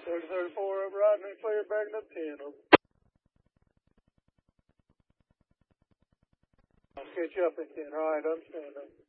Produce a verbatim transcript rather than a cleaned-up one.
thirty thirty-four over Rodney, clear, backing up ten, over. I'll catch you up at ten, all right, understand that.